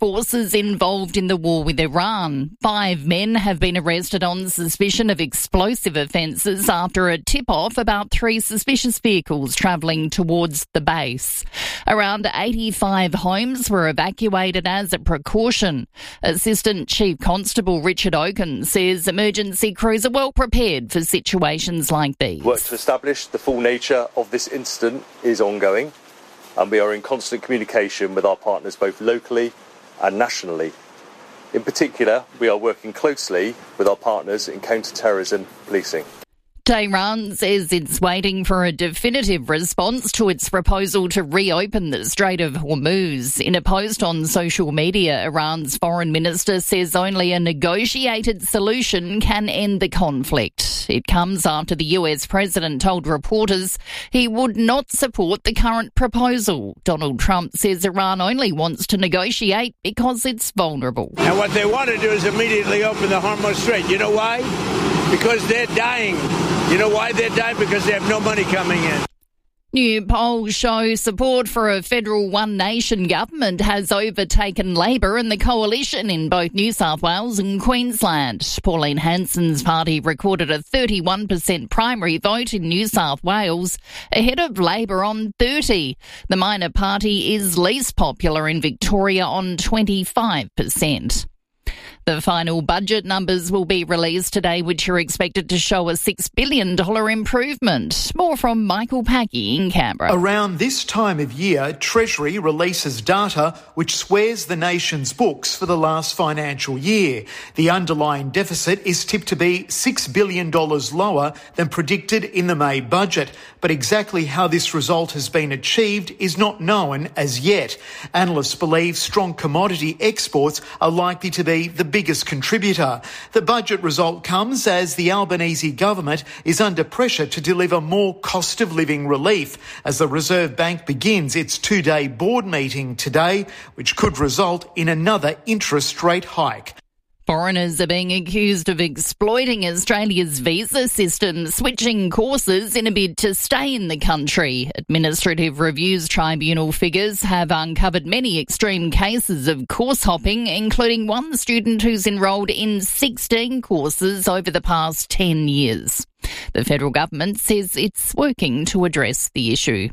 forces involved in the war with Iran. 5 men have been arrested on suspicion of explosive offences after a tip-off about 3 suspicious vehicles travelling towards the base. Around 85 homes were evacuated as a precaution. Assistant Chief Constable Richard Oaken says emergency crews are well prepared for situations like these. Work to establish the full nature of this incident is ongoing, and we are in constant communication with our partners both locally and nationally. In particular, we are working closely with our partners in counter-terrorism policing. Tehran says it's waiting for a definitive response to its proposal to reopen the Strait of Hormuz. In a post on social media, Iran's foreign minister says only a negotiated solution can end the conflict. It comes after the US president told reporters he would not support the current proposal. Donald Trump says Iran only wants to negotiate because it's vulnerable. And what they want to do is immediately open the Hormuz Strait. You know why? Because they're dying. You know why they're dying? Because they have no money coming in. New polls show support for a federal One Nation government has overtaken Labor and the coalition in both New South Wales and Queensland. Pauline Hanson's party recorded a 31% primary vote in New South Wales, ahead of Labor on 30%. The minor party is least popular in Victoria on 25%. The final budget numbers will be released today, which are expected to show a $6 billion improvement. More from Michael Packy in Canberra. Around this time of year, Treasury releases data which swears the nation's books for the last financial year. The underlying deficit is tipped to be $6 billion lower than predicted in the May budget. But exactly how this result has been achieved is not known as yet. Analysts believe strong commodity exports are likely to be the biggest contributor. The budget result comes as the Albanese government is under pressure to deliver more cost of living relief as the Reserve Bank begins its 2-day board meeting today, which could result in another interest rate hike. Foreigners are being accused of exploiting Australia's visa system, switching courses in a bid to stay in the country. Administrative Reviews Tribunal figures have uncovered many extreme cases of course hopping, including one student who's enrolled in 16 courses over the past 10 years. The federal government says it's working to address the issue.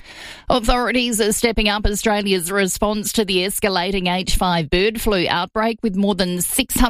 Authorities are stepping up Australia's response to the escalating H5 bird flu outbreak, with more than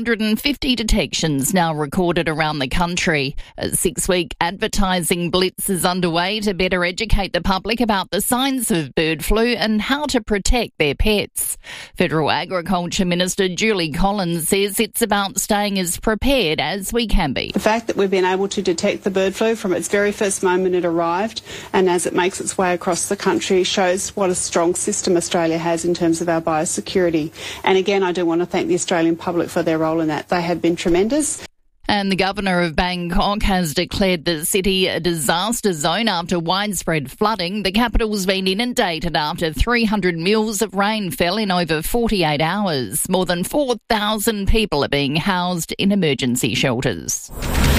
650 detections now recorded around the country. A 6-week advertising blitz is underway to better educate the public about the signs of bird flu and how to protect their pets. Federal Agriculture Minister Julie Collins says it's about staying as prepared as we can be. The fact that we've been able to detect the bird flu from its very first moment it arrived and as it makes its way across the country shows what a strong system Australia has in terms of our biosecurity. And again, I do want to thank the Australian public for their role in that. They have been tremendous. And the Governor of Bangkok has declared the city a disaster zone after widespread flooding. The capital's been inundated after 300 mils of rain fell in over 48 hours. More than 4,000 people are being housed in emergency shelters.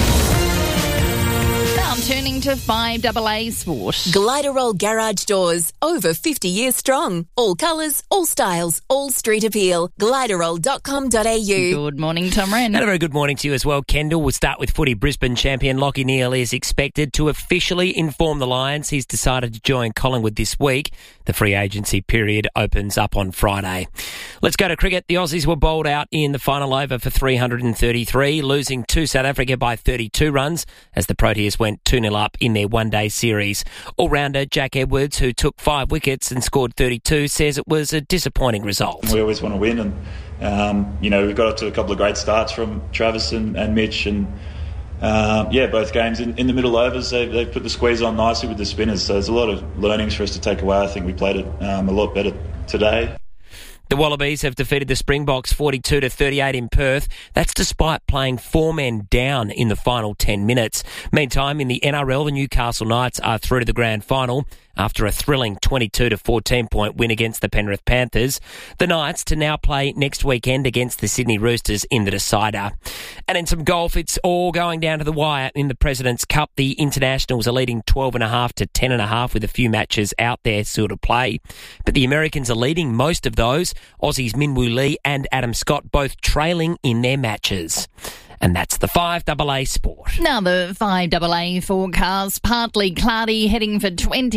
Turning to 5AA Sport. Gliderol Garage Doors, over 50 years strong. All colours, all styles, all street appeal. Gliderol.com.au. Good morning, Tom Wren. And a very good morning to you as well, Kendall. We'll start with footy. Brisbane champion Lachie Neale is expected to officially inform the Lions he's decided to join Collingwood this week. The free agency period opens up on Friday. Let's go to cricket. The Aussies were bowled out in the final over for 333, losing to South Africa by 32 runs as the Proteas went 2-0 up in their one-day series. All-rounder Jack Edwards, who took 5 wickets and scored 32, says it was a disappointing result. We always want to win, and we've got up to a couple of great starts from Travis and Mitch, and both games in the middle overs, they've put the squeeze on nicely with the spinners, so there's a lot of learnings for us to take away. I think we played it a lot better today. The Wallabies have defeated the Springboks 42-38 in Perth. That's despite playing 4 men down in the final 10 minutes. Meantime, in the NRL, the Newcastle Knights are through to the grand final after a thrilling 22-14-point win against the Penrith Panthers. The Knights to now play next weekend against the Sydney Roosters in the decider. And in some golf, it's all going down to the wire in the President's Cup. The internationals are leading 12.5 to 10.5 with a few matches out there still to play. But the Americans are leading most of those. Aussies Minwoo Lee and Adam Scott both trailing in their matches. And that's the 5AA Sport. Now the 5AA forecast, partly cloudy, heading for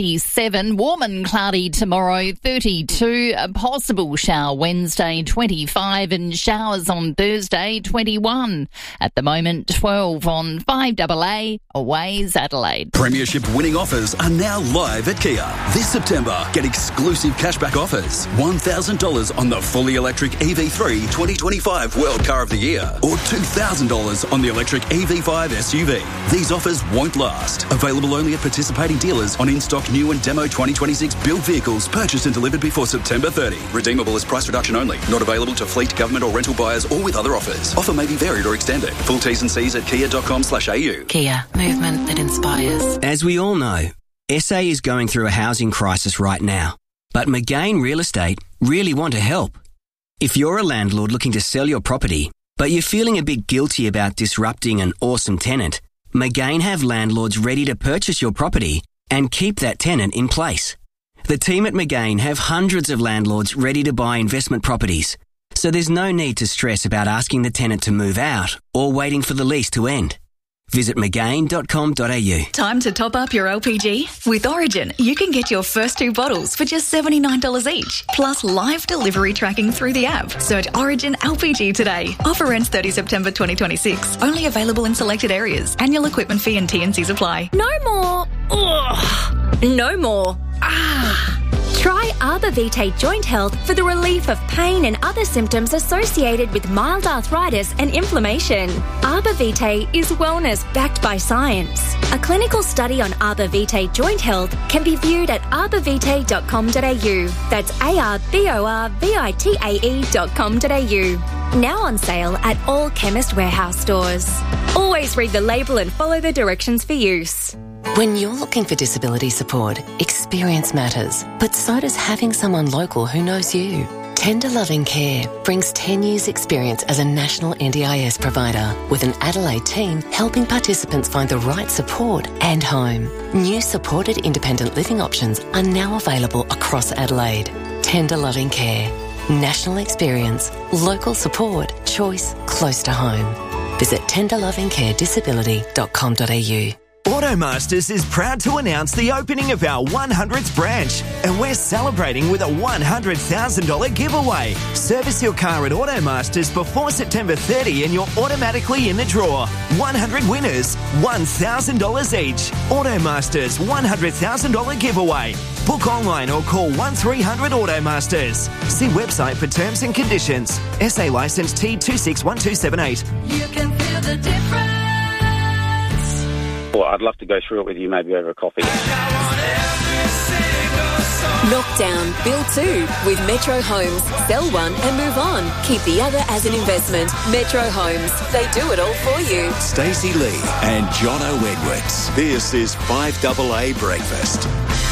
27, warm and cloudy tomorrow, 32, a possible shower Wednesday, 25, and showers on Thursday, 21. At the moment, 12 on 5AA, aways Adelaide. Premiership winning offers are now live at Kia. This September, get exclusive cashback offers. $1,000 on the fully electric EV3 2025 World Car of the Year, or $2,000 on the electric EV5 SUV. These offers won't last. Available only at participating dealers on in-stock new and demo 2026 built vehicles purchased and delivered before September 30. Redeemable as price reduction only. Not available to fleet, government or rental buyers or with other offers. Offer may be varied or extended. Full T's and C's at kia.com/au. Kia, movement that inspires. As we all know, SA is going through a housing crisis right now. But McGain Real Estate really want to help. If you're a landlord looking to sell your property, but you're feeling a bit guilty about disrupting an awesome tenant, McGain have landlords ready to purchase your property and keep that tenant in place. The team at McGain have hundreds of landlords ready to buy investment properties, so there's no need to stress about asking the tenant to move out or waiting for the lease to end. Visit McGain.com.au. Time to top up your LPG? With Origin, you can get your first 2 bottles for just $79 each, plus live delivery tracking through the app. Search Origin LPG today. Offer ends 30 September 2026. Only available in selected areas. Annual equipment fee and T&Cs apply. No more. Ugh. No more. Ah. Try Arbor Vitae Joint Health for the relief of pain and other symptoms associated with mild arthritis and inflammation. Arbor Vitae is wellness backed by science. A clinical study on Arbor Vitae Joint Health can be viewed at arborvitae.com.au. That's arborvitae.com.au. Now on sale at all Chemist Warehouse stores. Always read the label and follow the directions for use. When you're looking for disability support, experience matters, but so does having someone local who knows you. Tender Loving Care brings 10 years' experience as a national NDIS provider, with an Adelaide team helping participants find the right support and home. New supported independent living options are now available across Adelaide. Tender Loving Care. National experience, local support, choice close to home. Visit tenderlovingcaredisability.com.au. Automasters is proud to announce the opening of our 100th branch, and we're celebrating with a $100,000 giveaway. Service your car at Automasters before September 30 and you're automatically in the draw. 100 winners, $1,000 each. Automasters $100,000 giveaway. Book online or call 1300 Automasters. See website for terms and conditions. SA licence T261278. You can feel the difference. Well, I'd love to go through it with you, maybe over a coffee. Knockdown, build 2 with Metro Homes. Sell one and move on. Keep the other as an investment. Metro Homes. They do it all for you. Stacey Lee and Jono Edwards. This is 5AA Breakfast.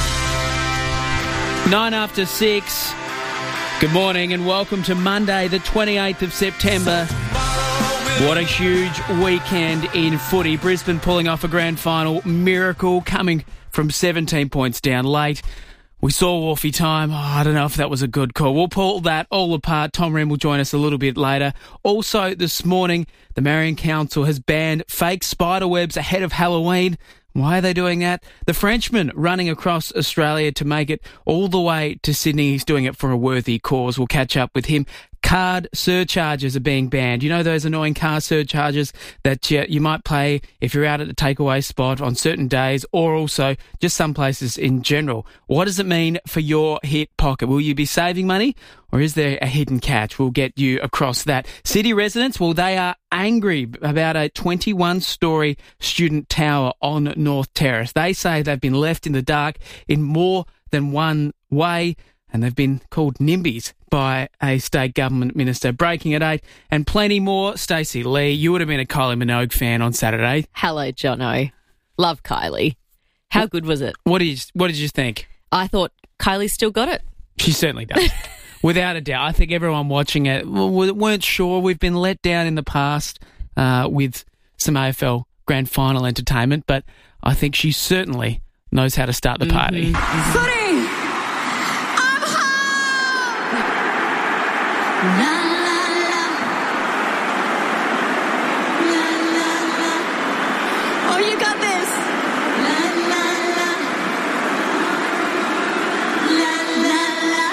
9 after 6. Good morning and welcome to Monday, the 28th of September. What a huge weekend in footy. Brisbane pulling off a grand final miracle, coming from 17 points down late. We saw Wolfie time. I don't know if that was a good call. We'll pull that all apart. Tom Wren will join us a little bit later. Also this morning, the Marion Council has banned fake spider webs ahead of Halloween. Why are they doing that? The Frenchman running across Australia to make it all the way to Sydney. He's doing it for a worthy cause. We'll catch up with him. Card surcharges are being banned. You know those annoying car surcharges that you might pay if you're out at a takeaway spot on certain days, or also just some places in general. What does it mean for your hip pocket? Will you be saving money, or is there a hidden catch? We'll get you across that. City residents, well, they are angry about a 21-storey student tower on North Terrace. They say they've been left in the dark in more than one way, and they've been called NIMBYs by a state government minister. Breaking at 8 and plenty more. Stacey Lee, you would have been a Kylie Minogue fan on Saturday. Hello, Jono. Love Kylie. How good was it? What did you think? I thought Kylie's still got it. She certainly does. Without a doubt. I think everyone watching it weren't sure. We've been let down in the past with some AFL Grand Final entertainment, but I think she certainly knows how to start the party. Footy! I'm home! La, la, la. La, la, la. Oh, you got this! La, la, la. La, la, la.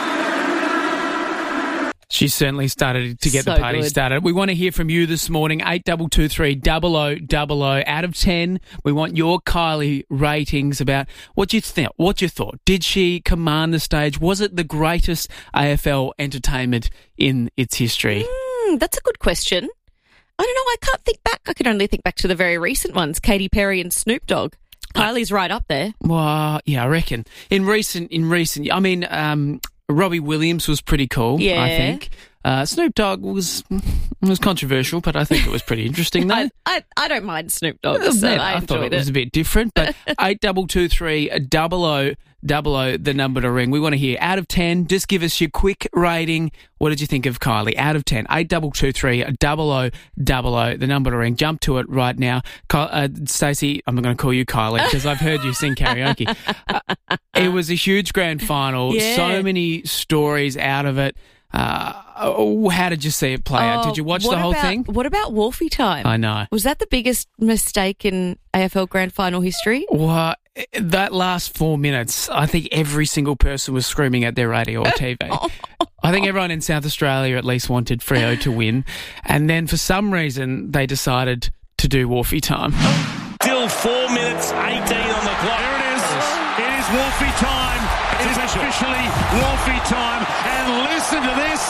She certainly started to get So the party good. started. We want to hear from you this morning, 8223 0000. Out of 10, we want your Kylie ratings about what you thought. Did she command the stage? Was it the greatest AFL entertainment in its history? That's a good question. I don't know. I can't think back. I can only think back to the very recent ones, Katy Perry and Snoop Dogg. Kylie's right up there. Well, yeah, I reckon. In recent, I mean, Robbie Williams was pretty cool, Yeah. I think. Snoop Dogg was controversial, but I think it was pretty interesting, though. I don't mind Snoop Dogg, so Yeah, I thought enjoyed it was a bit different, but 8223 0000, the number to ring. We want to hear out of 10. Just give us your quick rating. What did you think of Kylie? Out of 10, 8223 0000, the number to ring. Jump to it right now. Stacey, I'm not going to call you Kylie because I've heard you sing karaoke. It was a huge grand final. Yeah. So many stories out of it. How did you see it play out? Did you watch the whole thing? What about Wolfie time? I know. Was that the biggest mistake in AFL Grand Final history? Well, that last 4 minutes, I think every single person was screaming at their radio or TV. I think everyone in South Australia at least wanted Freo to win. And then for some reason, they decided to do Wolfie time. Still 4 minutes, 18 on the clock. There it is. It is Wolfie time. It is officially Wolfie time. And listen to this.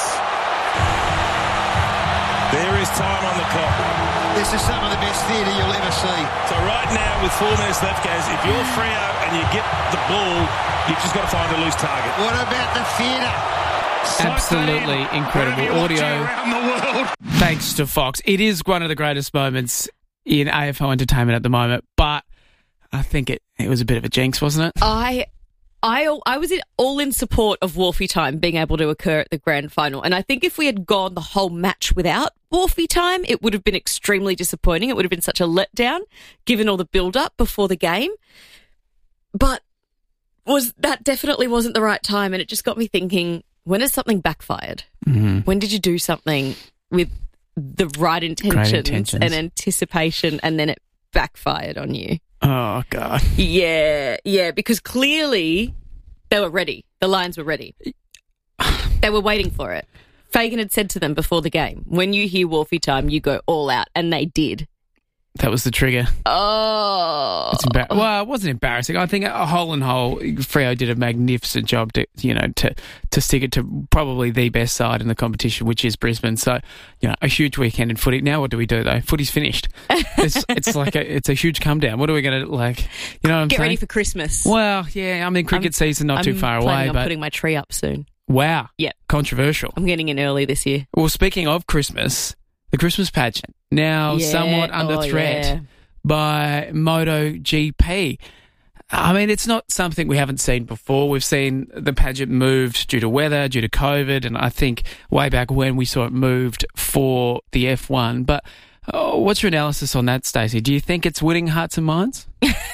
There is time on the clock. This is some of the best theatre you'll ever see. So right now, with 4 minutes left, guys, if you're Freo and you get the ball, you've just got to find a loose target. What about the theatre? Absolutely incredible audio. Around the world. Thanks to Fox. It is one of the greatest moments in AFL entertainment at the moment, but I think it was a bit of a jinx, wasn't it? I was all in support of Wolfie time being able to occur at the grand final. And I think if we had gone the whole match without Wolfie time, it would have been extremely disappointing. It would have been such a letdown given all the build-up before the game. But that definitely wasn't the right time. And it just got me thinking, when has something backfired? Mm-hmm. When did you do something with the right intentions and anticipation and then it backfired on you? Oh, God. Yeah, because clearly they were ready. The Lions were ready. They were waiting for it. Fagan had said to them before the game, when you hear Wolfie time, you go all out, and they did. That was the trigger. Oh. Well, it wasn't embarrassing. I think a hole and hole, Freo did a magnificent job to stick it to probably the best side in the competition, which is Brisbane. So, a huge weekend in footy. Now what do we do, though? Footy's finished. It's like it's a huge come down. What are we going to, what I'm Get saying? ready for Christmas. Well, yeah, I mean, cricket season not too far away. I'm putting my tree up soon. Wow. Yep. Controversial. I'm getting in early this year. Well, speaking of Christmas, the Christmas pageant, now somewhat under threat by MotoGP. I mean, it's not something we haven't seen before. We've seen the pageant moved due to weather, due to COVID, and I think way back when we saw it moved for the F1. But what's your analysis on that, Stacey? Do you think it's winning hearts and minds?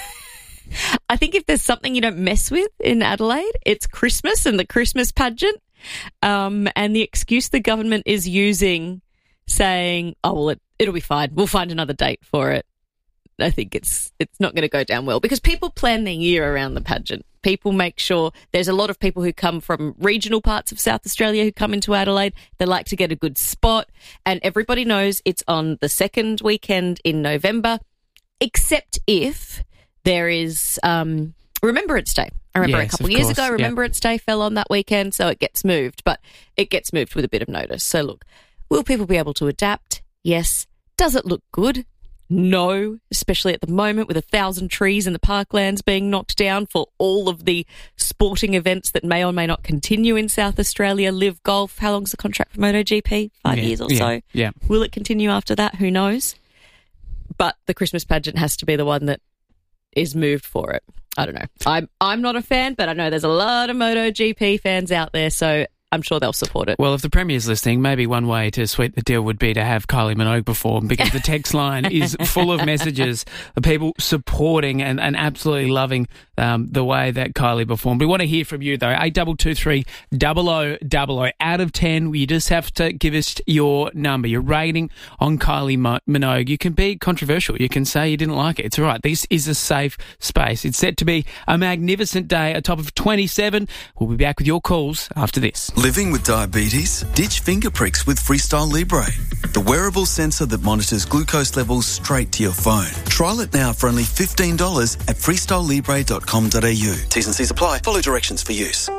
I think if there's something you don't mess with in Adelaide, it's Christmas and the Christmas pageant. And the excuse the government is using, saying, it'll be fine. We'll find another date for it. I think it's not going to go down well because people plan their year around the pageant. People make sure there's a lot of people who come from regional parts of South Australia who come into Adelaide. They like to get a good spot, and everybody knows it's on the second weekend in November, except if there is Remembrance Day. I remember a couple of years ago, Remembrance Day fell on that weekend, so it gets moved, but it gets moved with a bit of notice. So look, will people be able to adapt? Yes. Does it look good? No, especially at the moment with 1,000 trees in the parklands being knocked down for all of the sporting events that may or may not continue in South Australia. Live Golf, how long's the contract for MotoGP? 5 years or so? Yeah. Will it continue after that? Who knows? But the Christmas pageant has to be the one that is moved for it. I don't know. I'm not a fan, but I know there's a lot of MotoGP fans out there, so I'm sure they'll support it. Well, if the Premier's listening, maybe one way to sweeten the deal would be to have Kylie Minogue perform, because the text line is full of messages of people supporting and absolutely loving the way that Kylie performed. We want to hear from you, though. 8223 0000. Out of 10, you just have to give us your number, your rating on Kylie Minogue. You can be controversial. You can say you didn't like it. It's all right. This is a safe space. It's set to be a magnificent day, a top of 27. We'll be back with your calls after this. Living with diabetes? Ditch finger pricks with Freestyle Libre, the wearable sensor that monitors glucose levels straight to your phone. Trial it now for only $15 at freestylelibre.com.au. T's and C's apply. Follow directions for use.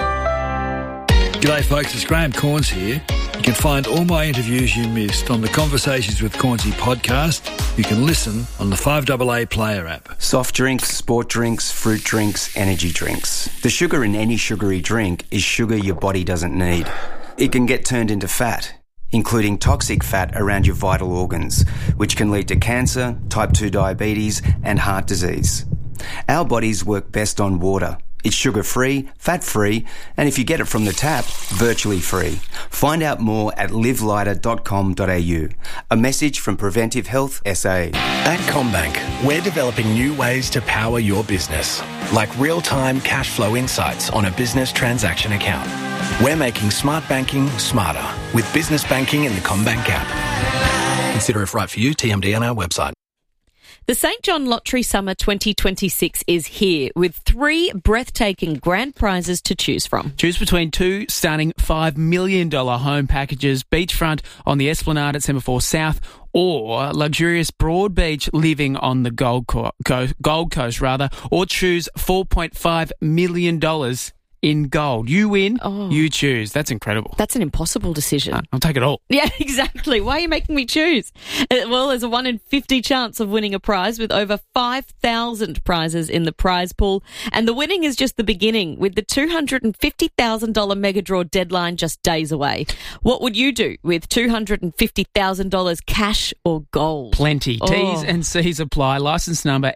G'day folks, it's Graham Corns here. You can find all my interviews you missed on the Conversations with Cornsy podcast. You can listen on the 5AA Player app. Soft drinks, sport drinks, fruit drinks, energy drinks. The sugar in any sugary drink is sugar your body doesn't need. It can get turned into fat, including toxic fat around your vital organs, which can lead to cancer, type 2 diabetes, and heart disease. Our bodies work best on water. It's sugar-free, fat-free, and if you get it from the tap, virtually free. Find out more at livelighter.com.au. A message from Preventive Health SA. At CommBank, we're developing new ways to power your business, like real-time cash flow insights on a business transaction account. We're making smart banking smarter with business banking in the CommBank app. Consider if right for you, TMD on our website. The St. John Lottery Summer 2026 is here with 3 breathtaking grand prizes to choose from. Choose between 2 stunning $5 million home packages, beachfront on the Esplanade at Semaphore South, or luxurious broad beach living on the Gold Coast, or choose $4.5 million in gold. You win, you choose. That's incredible. That's an impossible decision. I'll take it all. Yeah, exactly. Why are you making me choose? Well, there's a 1 in 50 chance of winning a prize with over 5,000 prizes in the prize pool. And the winning is just the beginning with the $250,000 mega draw deadline just days away. What would you do with $250,000 cash or gold? Plenty. T's and C's apply. License number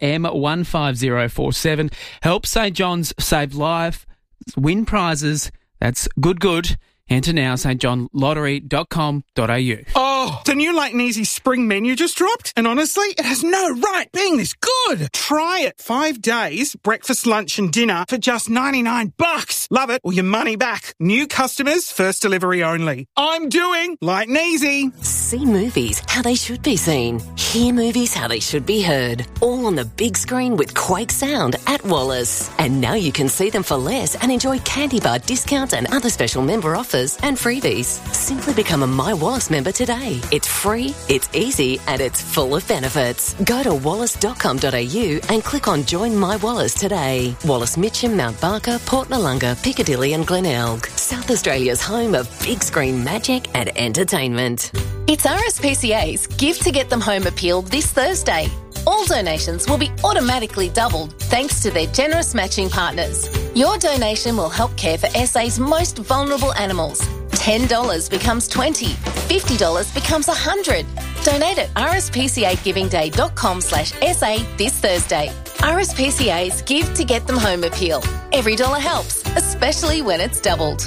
M15047. Help St. John's save life. Win prizes. That's good. Enter now, stjohnlottery.com.au. Oh, the new Late and Easy spring menu just dropped, and honestly, it has no right being this good. Try it. 5 days, breakfast, lunch and dinner for just $99. Love it or your money back. New customers, first delivery only. I'm doing Late and Easy. See movies how they should be seen. Hear movies how they should be heard. All on the big screen with Quake Sound at Wallace. And now you can see them for less and enjoy candy bar discounts and other special member offers and freebies. Simply become a My Wallace member today. It's free, it's easy, and it's full of benefits. Go to wallace.com.au and click on Join My Wallace today. Wallace Mitcham, Mount Barker, Port Noarlunga, Piccadilly and Glenelg. South Australia's home of big screen magic and entertainment. It's RSPCA's Give to Get Them Home appeal this Thursday. All donations will be automatically doubled thanks to their generous matching partners. Your donation will help care for SA's most vulnerable animals. $10 becomes $20, $50 becomes $100. Donate at rspcagivingday.com/SA this Thursday. RSPCA's Give to Get Them Home appeal. Every dollar helps, especially when it's doubled.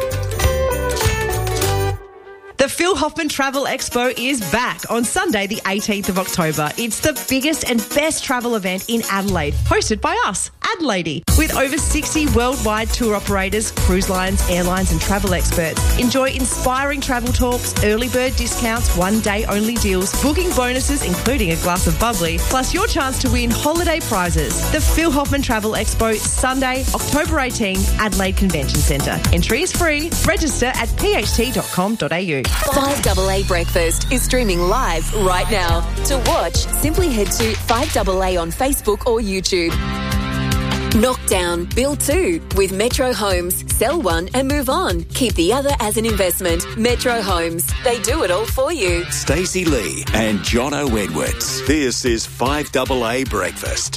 The Phil Hoffman Travel Expo is back on Sunday, the 18th of October. It's the biggest and best travel event in Adelaide, hosted by us, Adelaide. With over 60 worldwide tour operators, cruise lines, airlines and travel experts. Enjoy inspiring travel talks, early bird discounts, one-day only deals, booking bonuses including a glass of bubbly, plus your chance to win holiday prizes. The Phil Hoffman Travel Expo, Sunday, October 18, Adelaide Convention Centre. Entry is free. Register at pht.com.au. 5AA Breakfast is streaming live right now. To watch, simply head to 5AA on Facebook or YouTube. Knockdown, build 2 with Metro Homes. Sell one and move on. Keep the other as an investment. Metro Homes. They do it all for you. Stacey Lee and Jono Edwards. This is 5AA Breakfast.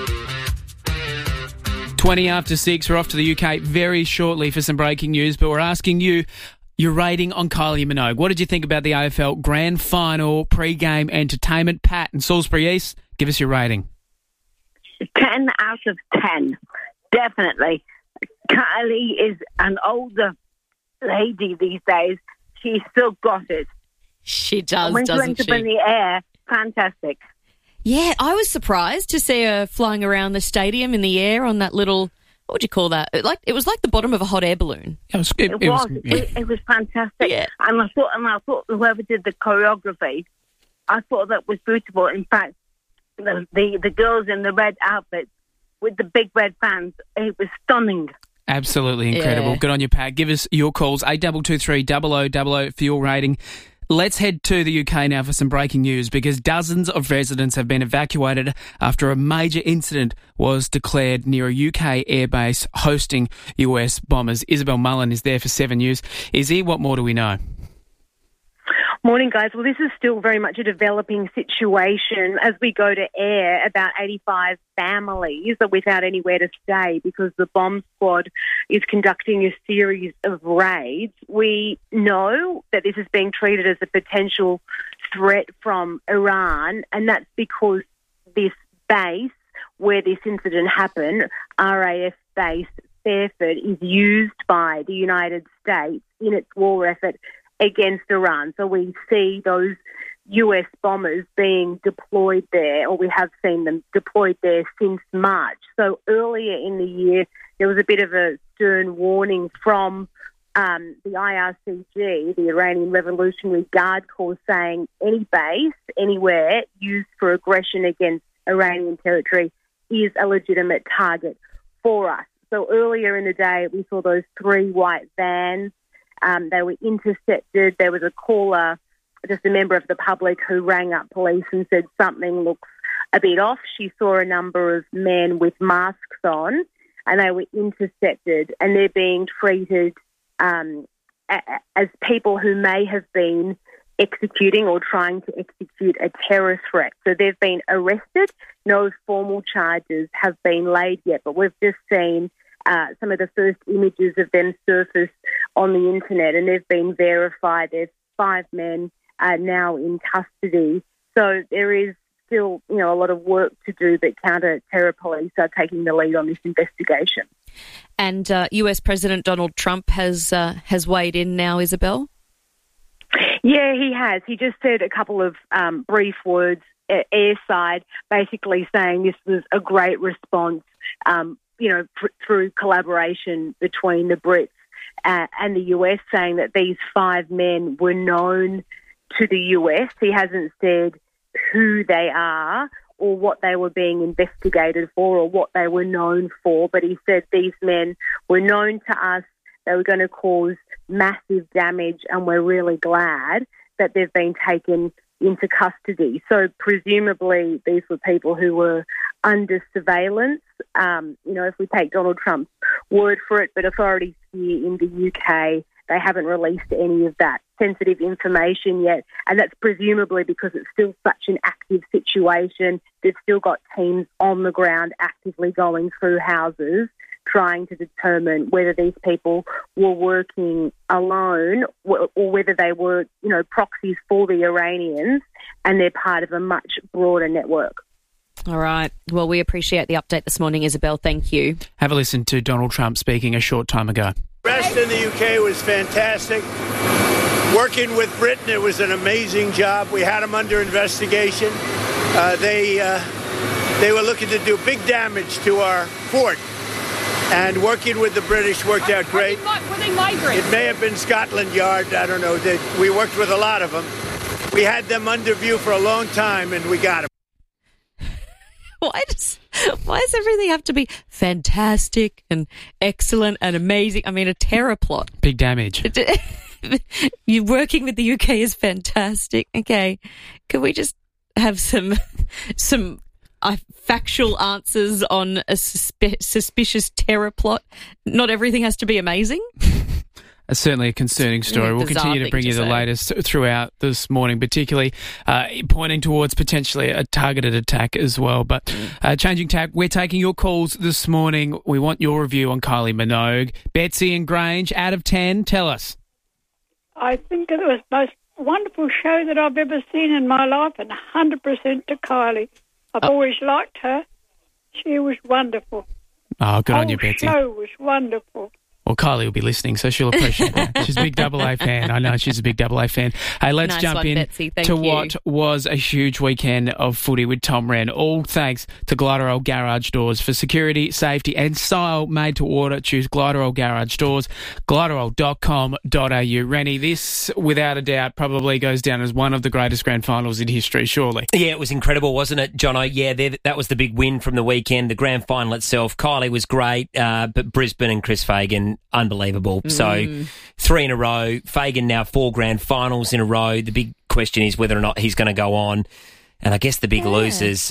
20 after 6. We're off to the UK very shortly for some breaking news, but we're asking you your rating on Kylie Minogue. What did you think about the AFL Grand Final pre-game entertainment? Pat in Salisbury East, give us your rating. 10 out of 10. Definitely. Kylie is an older lady these days. She's still got it. She does, when doesn't she went she? up in the air, fantastic. Yeah, I was surprised to see her flying around the stadium in the air on that little, what would you call that? It was like the bottom of a hot air balloon. It was fantastic. Yeah. And I thought whoever did the choreography, I thought that was beautiful. In fact, the girls in the red outfits with the big red fans, it was stunning. Absolutely incredible. Yeah. Good on you, Pat. Give us your calls, 8223 0000 for your rating. Let's head to the UK now for some breaking news because dozens of residents have been evacuated after a major incident was declared near a UK airbase hosting US bombers. Isabel Mullen is there for 7 News. Izzy, what more do we know? Morning, guys. Well, this is still very much a developing situation. As we go to air, about 85 families are without anywhere to stay because the bomb squad is conducting a series of raids. We know that this is being treated as a potential threat from Iran, and that's because this base where this incident happened, RAF base Fairford, is used by the United States in its war effort against Iran. So we see those US bombers being deployed there, or we have seen them deployed there since March. So earlier in the year, there was a bit of a stern warning from the IRCG, the Iranian Revolutionary Guard Corps, saying any base, anywhere used for aggression against Iranian territory is a legitimate target for us. So earlier in the day, we saw those 3 white vans. They were intercepted. There was a caller, just a member of the public, who rang up police and said something looks a bit off. She saw a number of men with masks on, and they were intercepted, and they're being treated as people who may have been executing or trying to execute a terror threat. So they've been arrested. No formal charges have been laid yet, but we've just seen some of the first images of them surface on the internet, and they've been verified. There's 5 men now in custody. So there is still, a lot of work to do, but counter-terror police are taking the lead on this investigation. And US President Donald Trump has weighed in now, Isabel? Yeah, he has. He just said a couple of brief words airside, basically saying this was a great response, through collaboration between the Brits and the US, saying that these 5 men were known to the US. He hasn't said who they are or what they were being investigated for or what they were known for, but he said these men were known to us, they were going to cause massive damage, and we're really glad that they've been taken into custody. So presumably these were people who were under surveillance, if we take Donald Trump's word for it, but authorities here in the UK, they haven't released any of that sensitive information yet, and that's presumably because it's still such an active situation. They've still got teams on the ground actively going through houses, trying to determine whether these people were working alone or whether they were, proxies for the Iranians, and they're part of a much broader network. All right. Well, we appreciate the update this morning, Isabel. Thank you. Have a listen to Donald Trump speaking a short time ago. Rest in the UK was fantastic. Working with Britain, it was an amazing job. We had them under investigation. They were looking to do big damage to our fort. And working with the British worked out great. Were they migrants? It may have been Scotland Yard. I don't know. We worked with a lot of them. We had them under view for a long time, and we got them. Why does everything have to be fantastic and excellent and amazing? I mean, a terror plot. Big damage. You working with the UK is fantastic. Okay. Can we just have some factual answers on a suspicious terror plot? Not everything has to be amazing. It's certainly a concerning story. We'll continue to bring you the latest throughout this morning, particularly pointing towards potentially a targeted attack as well. But changing tack, we're taking your calls this morning. We want your review on Kylie Minogue. Betsy and Grange, out of 10, tell us. I think it was the most wonderful show that I've ever seen in my life, and 100% to Kylie. I've always liked her. She was wonderful. Oh, good on you, Betsy. The show was wonderful. Well, Kylie will be listening, so she'll appreciate that. She's a big AA fan. I know she's a big AA fan. Hey, let's Nice jump one, in Betsy. Thank to you. what was a huge weekend of footy with Tom Wren. All thanks to Gliderol Garage Doors. For security, safety and style made to order, choose Gliderol Garage Doors, gliderol.com.au. Rennie, this, without a doubt, probably goes down as one of the greatest grand finals in history, surely. Yeah, it was incredible, wasn't it, Jono? Yeah, that was the big win from the weekend, the grand final itself. Kylie was great, but Brisbane and Chris Fagan, unbelievable. So 3 in a row. Fagan now 4 grand finals in a row. The big question is whether or not he's going to go on. And I guess the big losers,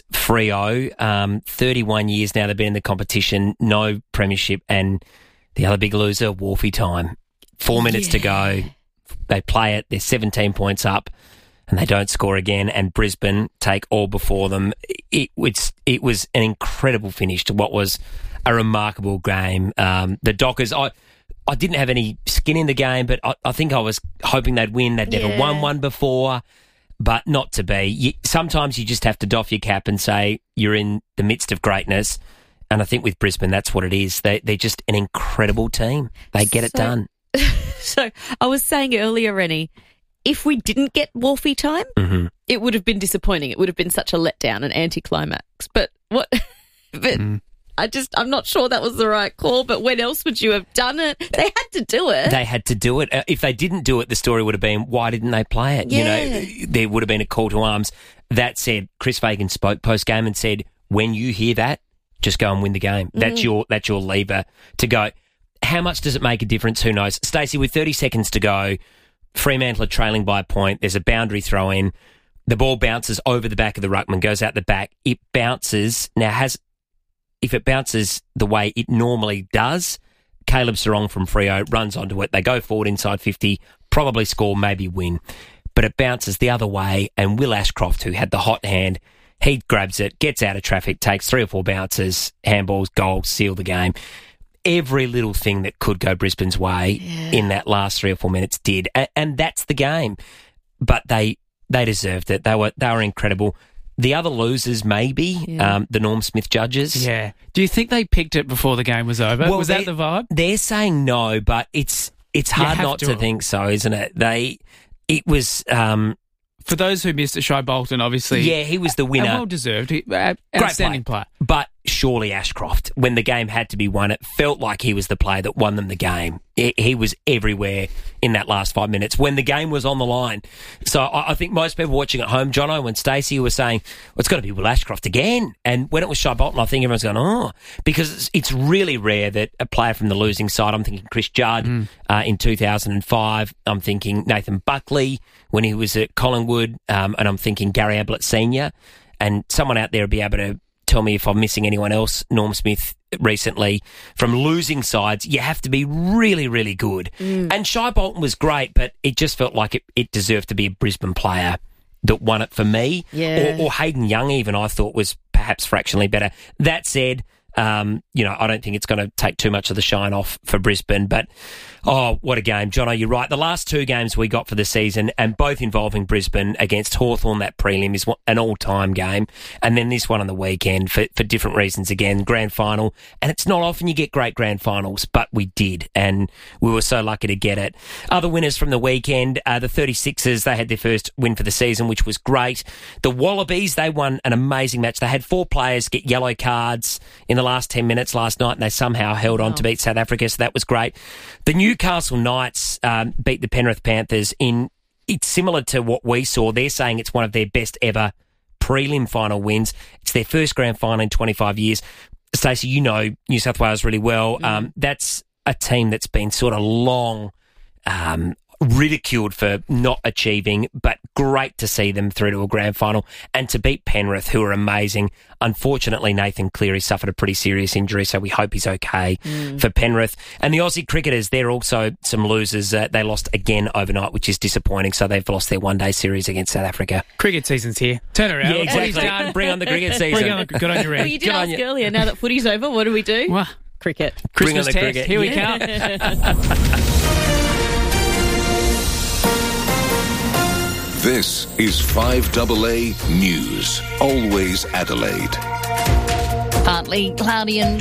Freo, 31 years now they've been in the competition, no premiership. And the other big loser, Wolfie Time. 4 minutes to go. They play it. They're 17 points up. And they don't score again, and Brisbane take all before them. It was an incredible finish to what was a remarkable game. The Dockers, I didn't have any skin in the game, but I think I was hoping they'd win. They'd never won one before, but not to be. Sometimes you just have to doff your cap and say you're in the midst of greatness, and I think with Brisbane, that's what it is. They're just an incredible team. They get it done. So I was saying earlier, Rennie, if we didn't get Wolfie Time, it would have been disappointing. It would have been such a letdown, an anticlimax. But what? I'm not sure that was the right call. But when else would you have done it? They had to do it. They had to do it. If they didn't do it, the story would have been, why didn't they play it? Yeah. You know, there would have been a call to arms. That said, Chris Fagan spoke post game and said, when you hear that, just go and win the game. That's your lever to go. How much does it make a difference? Who knows? Stacey, with 30 seconds to go, Fremantle are trailing by a point. There's a boundary throw in. The ball bounces over the back of the ruckman, goes out the back. It bounces. Now, if it bounces the way it normally does, Caleb Sarong from Freo runs onto it. They go forward inside 50, probably score, maybe win. But it bounces the other way, and Will Ashcroft, who had the hot hand, he grabs it, gets out of traffic, takes 3 or 4 bounces, handballs, goals, seal the game. Every little thing that could go Brisbane's way in that last 3 or 4 minutes did, and that's the game. But they deserved it. They were incredible. The other losers, maybe the Norm Smith judges. Yeah. Do you think they picked it before the game was over? Well, was that the vibe? They're saying no, but it's hard not to think so, isn't it? It was. For those who missed it, Shai Bolton, obviously. Yeah, he was the winner. Well deserved. Outstanding player. But surely Ashcroft, when the game had to be won, it felt like he was the player that won them the game. He was everywhere in that last 5 minutes when the game was on the line. So I think most people watching at home, Jono and Stacey, were saying, well, it's got to be Will Ashcroft again. And when it was Shai Bolton, I think everyone's going, oh, because it's really rare that a player from the losing side, I'm thinking Chris Judd in 2005, I'm thinking Nathan Buckley when he was at Collingwood, and I'm thinking Gary Ablett Sr., and someone out there will be able to tell me if I'm missing anyone else, Norm Smith recently, from losing sides, you have to be really, really good. And Shai Bolton was great, but it just felt like it deserved to be a Brisbane player that won it for me. Yeah. Or Hayden Young even, I thought, was perhaps fractionally better. That said, I don't think it's going to take too much of the shine off for Brisbane, but what a game. Jono, you're right. The last 2 games we got for the season, and both involving Brisbane against Hawthorn, that prelim is an all-time game, and then this one on the weekend for different reasons again, grand final, and it's not often you get great grand finals, but we did, and we were so lucky to get it. Other winners from the weekend, the 36ers, they had their first win for the season, which was great. The Wallabies, they won an amazing match. They had 4 players get yellow cards in the last 10 minutes last night, and they somehow held on to beat South Africa, so that was great. The Newcastle Knights beat the Penrith Panthers it's similar to what we saw. They're saying it's one of their best ever prelim final wins. It's their first grand final in 25 years. Stacey, you know New South Wales really well. That's a team that's been sort of long ridiculed for not achieving, but great to see them through to a grand final and to beat Penrith, who are amazing. Unfortunately, Nathan Cleary suffered a pretty serious injury, so we hope he's okay for Penrith. And the Aussie cricketers, they're also some losers. They lost again overnight, which is disappointing, so they've lost their one-day series against South Africa. Cricket season's here. Turn around. Yeah, exactly. Bring on the cricket season. Good on your Well, you did ask earlier, now that footy's over, what do we do? What? Cricket. Christmas test. Cricket. Here we come. This is 5AA News. Always Adelaide. Partly cloudy and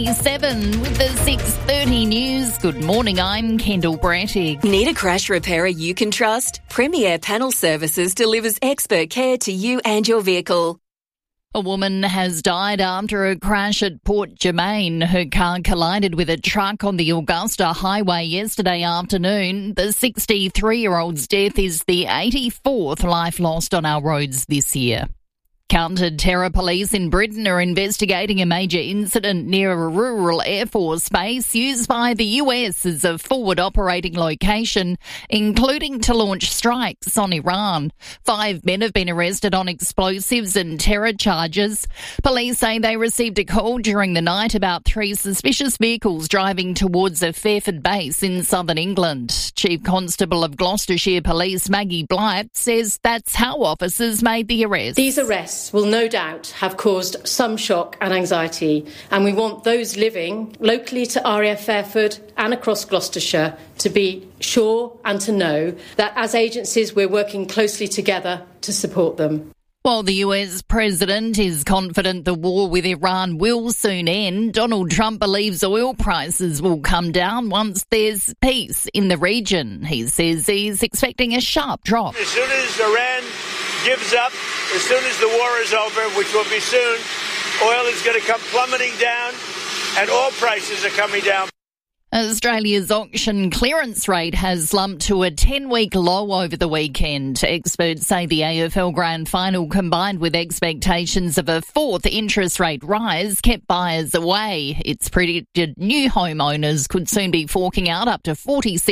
27 with the 6:30 news. Good morning, I'm Kendall Brattig. Need a crash repairer you can trust? Premier Panel Services delivers expert care to you and your vehicle. A woman has died after a crash at Port Germain. Her car collided with a truck on the Augusta Highway yesterday afternoon. The 63-year-old's death is the 84th life lost on our roads this year. Counter-terror police in Britain are investigating a major incident near a rural Air Force base used by the US as a forward operating location, including to launch strikes on Iran. 5 men have been arrested on explosives and terror charges. Police say they received a call during the night about 3 suspicious vehicles driving towards a Fairford base in southern England. Chief Constable of Gloucestershire Police Maggie Blythe says that's how officers made the arrest. These arrests will no doubt have caused some shock and anxiety, and we want those living locally to RAF Fairford and across Gloucestershire to be sure and to know that as agencies we're working closely together to support them. While the US president is confident the war with Iran will soon end, Donald Trump believes oil prices will come down once there's peace in the region. He says he's expecting a sharp drop. As soon as Iran gives up, as soon as the war is over, which will be soon, oil is going to come plummeting down and all prices are coming down. Australia's auction clearance rate has slumped to a 10-week low over the weekend. Experts say the AFL Grand Final, combined with expectations of a fourth interest rate rise, kept buyers away. It's predicted new homeowners could soon be forking out up to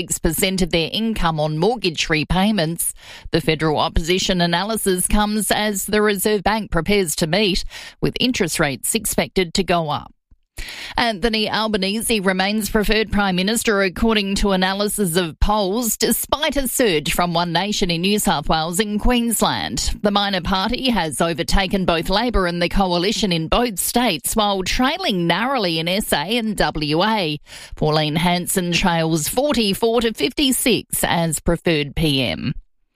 46% of their income on mortgage repayments. The federal opposition analysis comes as the Reserve Bank prepares to meet, with interest rates expected to go up. Anthony Albanese remains preferred Prime Minister according to analysis of polls, despite a surge from One Nation in New South Wales and Queensland. The minor party has overtaken both Labor and the Coalition in both states, while trailing narrowly in SA and WA. Pauline Hanson trails 44 to 56 as preferred PM.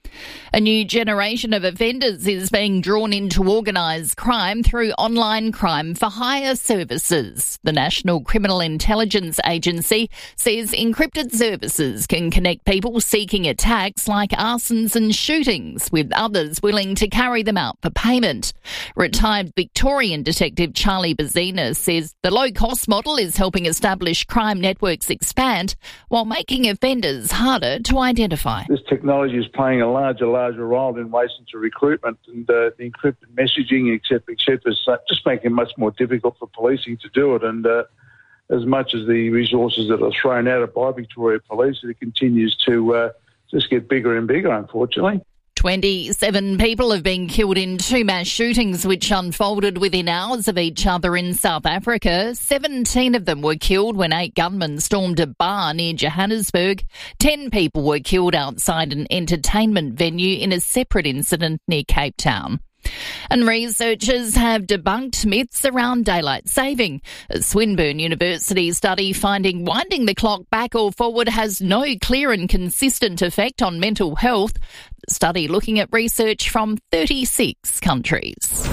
A new generation of offenders is being drawn into organised crime through online crime for hire services. The National Criminal Intelligence Agency says encrypted services can connect people seeking attacks like arsons and shootings with others willing to carry them out for payment. Retired Victorian detective Charlie Bazina says the low-cost model is helping establish crime networks expand while making offenders harder to identify. This technology is playing a larger role in relation to recruitment, and the encrypted messaging, et cetera, is just making it much more difficult for policing to do it. And as much as the resources that are thrown at it by Victoria Police, it continues to just get bigger and bigger, unfortunately. 27 people have been killed in 2 mass shootings which unfolded within hours of each other in South Africa. 17 of them were killed when 8 gunmen stormed a bar near Johannesburg. 10 people were killed outside an entertainment venue in a separate incident near Cape Town. And researchers have debunked myths around daylight saving. A Swinburne University study finding winding the clock back or forward has no clear and consistent effect on mental health. The study looking at research from 36 countries.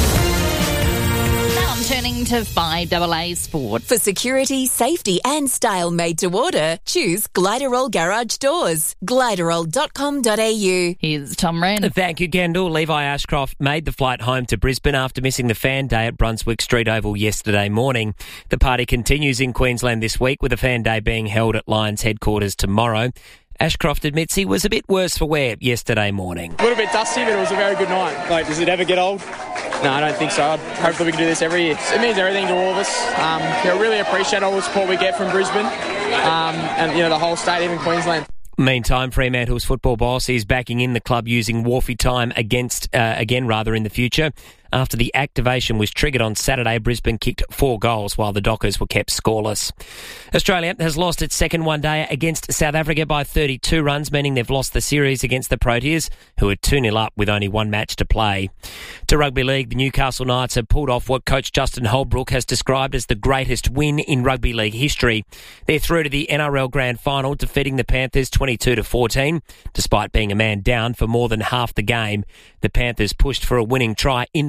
Now I'm turning to 5AA Sport. For security, safety and style made to order, choose Gliderol Garage Doors. Gliderol.com.au. Here's Tom Wren. Thank you, Kendall. Levi Ashcroft made the flight home to Brisbane after missing the fan day at Brunswick Street Oval yesterday morning. The party continues in Queensland this week, with a fan day being held at Lions headquarters tomorrow. Ashcroft admits he was a bit worse for wear yesterday morning. A little bit dusty, but it was a very good night. Like, does it ever get old? No, I don't think so. Hopefully we can do this every year. It means everything to all of us. Really appreciate all the support we get from Brisbane and the whole state, even Queensland. Meantime, Fremantle's football boss is backing in the club using Wharfie time again in the future. After the activation was triggered on Saturday, Brisbane kicked 4 goals while the Dockers were kept scoreless. Australia has lost its second one-day against South Africa by 32 runs, meaning they've lost the series against the Proteas, who are 2-0 up with only 1 match to play. To rugby league, the Newcastle Knights have pulled off what coach Justin Holbrook has described as the greatest win in rugby league history. They're through to the NRL Grand Final, defeating the Panthers 22-14. Despite being a man down for more than half the game, the Panthers pushed for a winning try in the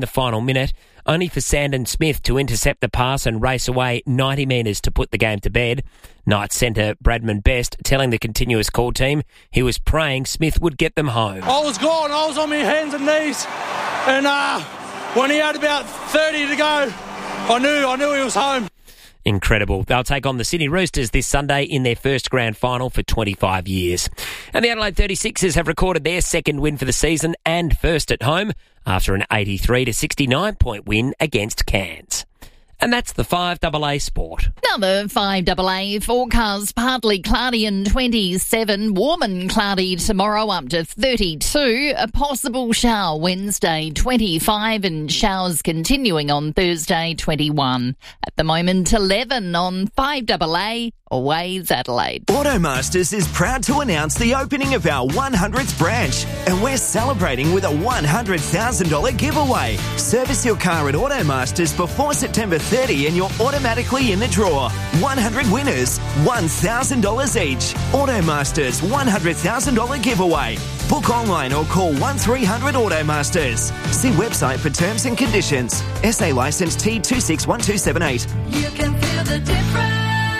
final minute, only for Sandon Smith to intercept the pass and race away 90 metres to put the game to bed. Knights centre Bradman Best telling the continuous call team he was praying Smith would get them home. I was gone. I was on my hands and knees. And when he had about 30 to go, I knew he was home. Incredible. They'll take on the Sydney Roosters this Sunday in their first grand final for 25 years. And the Adelaide 36ers have recorded their second win for the season and first at home after an 83-69 point win against Cairns. And that's the 5AA Sport. Another 5AA forecast, partly cloudy and 27, warm and cloudy tomorrow up to 32, a possible shower Wednesday 25 and showers continuing on Thursday 21. At the moment 11 on 5AA, Waves Adelaide. Automasters is proud to announce the opening of our 100th branch, and we're celebrating with a $100,000 giveaway. Service your car at Automasters before September 30 and you're automatically in the draw. 100 winners, $1,000 each. Automasters $100,000 giveaway. Book online or call 1300 Automasters. See website for terms and conditions. SA licence T261278. You can feel the difference.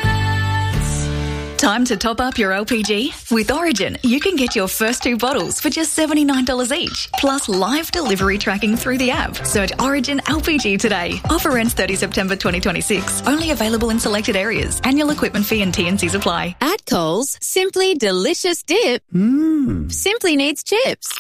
Time to top up your LPG? With Origin, you can get your first 2 bottles for just $79 each, plus live delivery tracking through the app. Search Origin LPG today. Offer ends 30 September 2026. Only available in selected areas. Annual equipment fee and T&Cs apply. At Coles, simply delicious dip. Simply needs chips.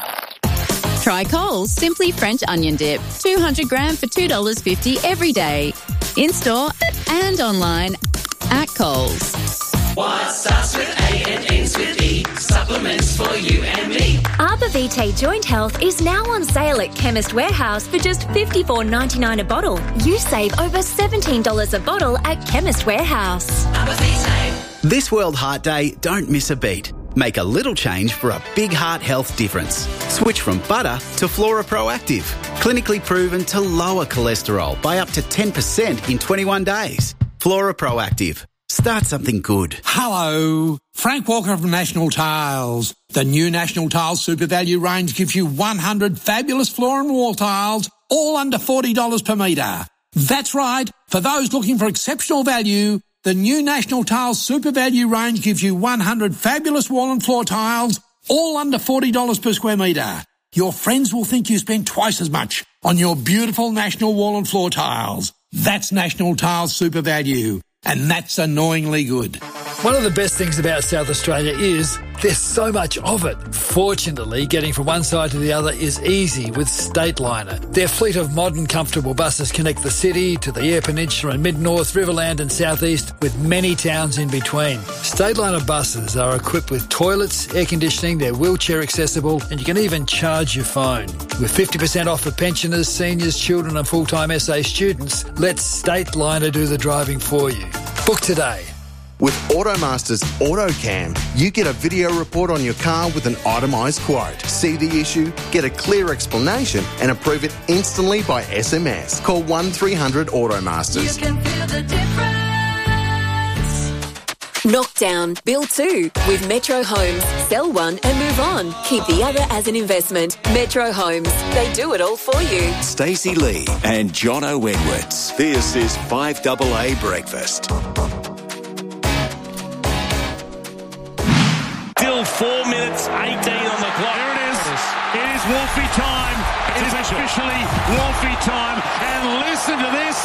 Try Coles Simply French Onion Dip. 200 gram for $2.50 every day. In-store and online at Coles. What starts with A and ends with E? Supplements for you and me. Arbor Vitae Joint Health is now on sale at Chemist Warehouse for just $54.99 a bottle. You save over $17 a bottle at Chemist Warehouse. Arbor Vitae. This World Heart Day, don't miss a beat. Make a little change for a big heart health difference. Switch from butter to Flora Proactive. Clinically proven to lower cholesterol by up to 10% in 21 days. Flora Proactive. Start something good. Hello, Frank Walker from National Tiles. The new National Tiles Super Value range gives you 100 fabulous floor and wall tiles, all under $40 per metre. That's right, for those looking for exceptional value, the new National Tiles Super Value range gives you 100 fabulous wall and floor tiles, all under $40 per square metre. Your friends will think you spent twice as much on your beautiful National wall and floor tiles. That's National Tiles Super Value. And that's annoyingly good. One of the best things about South Australia is there's so much of it. Fortunately, getting from one side to the other is easy with Stateliner. Their fleet of modern, comfortable buses connect the city to the Eyre Peninsula and Mid-North, Riverland and South East with many towns in between. Stateliner buses are equipped with toilets, air conditioning, they're wheelchair accessible and you can even charge your phone. With 50% off for pensioners, seniors, children and full-time SA students, let Stateliner do the driving for you. Book today. With Automasters AutoCam, you get a video report on your car with an itemised quote. See the issue, get a clear explanation and approve it instantly by SMS. Call 1300 Automasters. You can feel the difference. Knockdown, build 2 with Metro Homes. Sell one and move on. Keep the other as an investment. Metro Homes. They do it all for you. Stacey Lee and Jono Edwards. This is 5AA Breakfast. Still 4 minutes, 18 on the clock. There it is. It is Wolfie time. It is officially Wolfie time. And listen to this.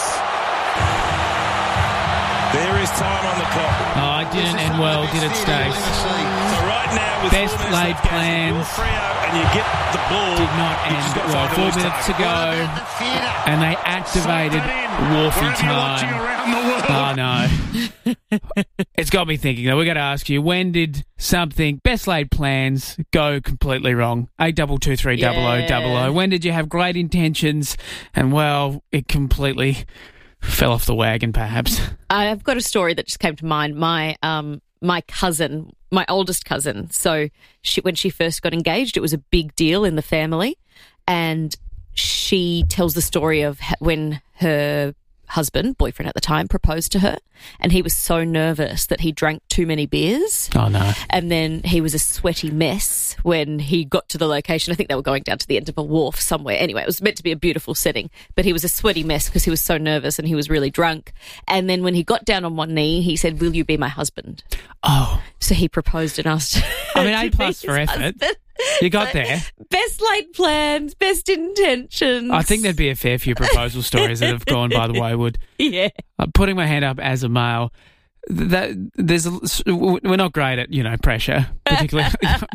There is time on the clock. Oh, it didn't end well, did it, Stace? So right now, with best laid plans, and you get the ball, did not end well. 4 minutes to go, and they activated Wolfie time. Oh no! It's got me thinking though. We got to ask you: when did something best laid plans go completely wrong? 82230000. When did you have great intentions and well, it completely fell off the wagon? Perhaps. I've got a story that just came to mind. My cousin, my oldest cousin. So when she first got engaged, it was a big deal in the family, and she tells the story of when her boyfriend at the time, proposed to her, and he was so nervous that he drank too many beers. Oh, no. And then he was a sweaty mess when he got to the location. I think they were going down to the end of a wharf somewhere. Anyway, it was meant to be a beautiful setting, but he was a sweaty mess because he was so nervous and he was really drunk. And then when he got down on one knee, he said, "Will you be my husband?" Oh. So he proposed and asked. I mean, A+ for effort. Husband. You got there. Best laid plans, best intentions. I think there'd be a fair few proposal stories that have gone by the wayward. Yeah. Putting my hand up as a male, we're not great at, pressure, particularly.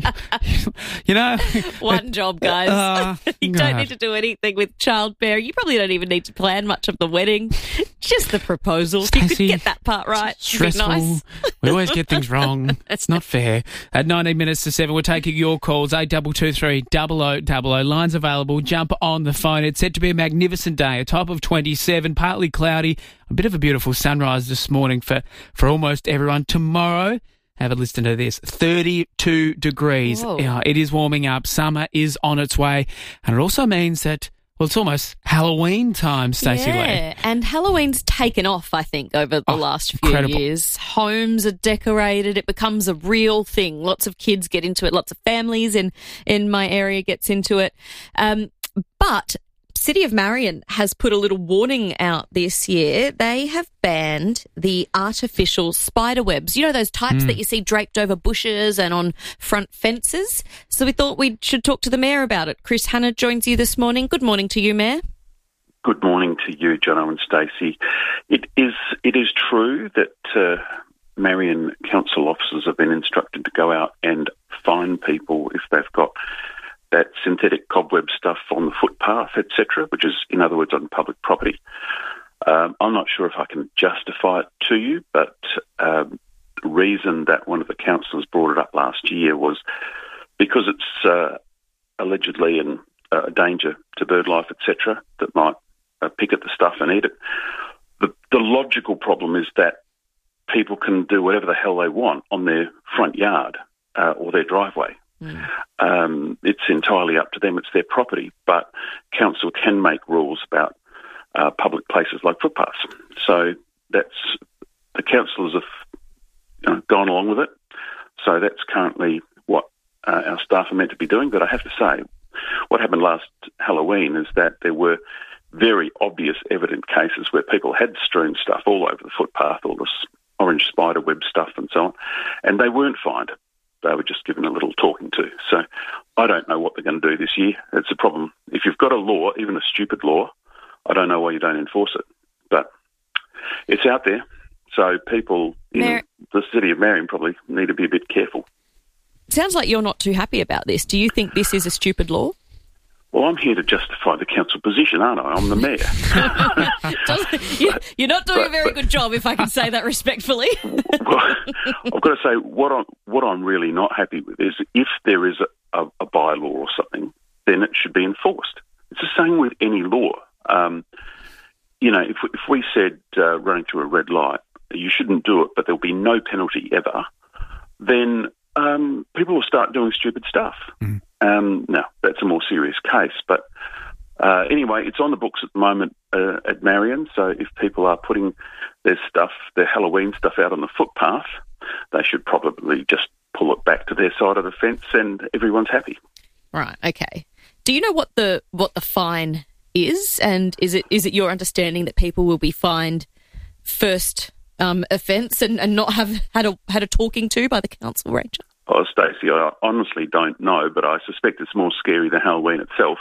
One job, guys. You don't God. need to do anything with childbearing. You probably don't even need to plan much of the wedding. Just the proposal. If you could Stacey, get that part right, it'd be stressful. nice. We always get things wrong. It's not fair. At 19 minutes to 7, we're taking your calls, 8223 0000. Lines available. Jump on the phone. It's said to be a magnificent day, a top of 27, partly cloudy, a bit of a beautiful sunrise this morning for almost everyone. Tomorrow, have a listen to this, 32 degrees. Whoa. Yeah, it is warming up. Summer is on its way. And it also means that, well, it's almost Halloween time, Stacey Lee. Yeah, and Halloween's taken off, I think, over the last few incredible. years. Homes are decorated. It becomes a real thing. Lots of kids get into it. Lots of families in my area gets into it. But City of Marion has put a little warning out this year. They have banned the artificial spider webs. You know, those types that you see draped over bushes and on front fences. So we thought we should talk to the Mayor about it. Chris Hanna joins you this morning. Good morning to you, Mayor. Good morning to you, Jono and Stacey. It is true that Marion Council officers have been instructed to go out and fine people if they've got that synthetic cobweb stuff on the footpath, etc., which is, in other words, on public property. I'm not sure if I can justify it to you, but the reason that one of the councillors brought it up last year was because it's allegedly a danger to bird life, etc., that might pick at the stuff and eat it. The logical problem is that people can do whatever the hell they want on their front yard or their driveway. It's entirely up to them. It's their property, but council can make rules about public places like footpaths. So that's the councillors have gone along with it. So that's currently what our staff are meant to be doing. But I have to say, what happened last Halloween is that there were very obvious, evident cases where people had strewn stuff all over the footpath, all this orange spider web stuff and so on, and they weren't fined. They were just given a little talking to. So I don't know what they're going to do this year. It's a problem. If you've got a law, even a stupid law, I don't know why you don't enforce it. But it's out there. So people in the City of Marion probably need to be a bit careful. Sounds like you're not too happy about this. Do you think this is a stupid law? Well, I'm here to justify the council position, aren't I? I'm the mayor. You're not doing a very good job, if I can say that respectfully. Well, I've got to say, what I'm really not happy with is if there is a bylaw or something, then it should be enforced. It's the same with any law. If we said running through a red light, you shouldn't do it, but there'll be no penalty ever, then people will start doing stupid stuff. Now, that's a more serious case. But anyway, it's on the books at the moment at Marion, so if people are putting their Halloween stuff out on the footpath, they should probably just pull it back to their side of the fence and everyone's happy. Right, okay. Do you know what the fine is? And is it your understanding that people will be fined first offence and not have had a talking to by the council ranger? Oh, Stacey, I honestly don't know, but I suspect it's more scary than Halloween itself.